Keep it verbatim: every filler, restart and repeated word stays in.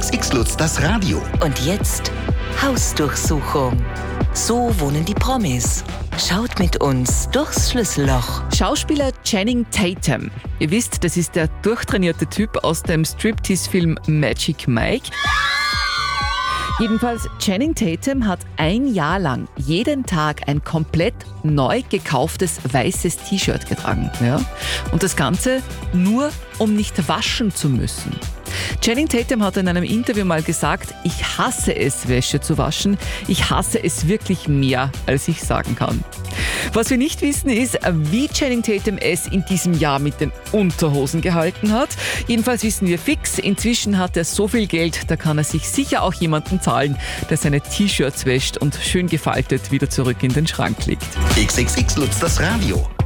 X X Lutz, das Radio. Und jetzt Hausdurchsuchung. So wohnen die Promis. Schaut mit uns durchs Schlüsselloch. Schauspieler Channing Tatum. Ihr wisst, das ist der durchtrainierte Typ aus dem Striptease-Film Magic Mike. Jedenfalls, Channing Tatum hat ein Jahr lang jeden Tag ein komplett neu gekauftes weißes T-Shirt getragen. Ja? Und das Ganze nur, um nicht waschen zu müssen. Channing Tatum hat in einem Interview mal gesagt, ich hasse es, Wäsche zu waschen. Ich hasse es wirklich mehr, als ich sagen kann. Was wir nicht wissen ist, wie Channing Tatum es in diesem Jahr mit den Unterhosen gehalten hat. Jedenfalls wissen wir fix, inzwischen hat er so viel Geld, da kann er sich sicher auch jemanden zahlen, der seine T-Shirts wäscht und schön gefaltet wieder zurück in den Schrank legt. X X X Lutz, das Radio.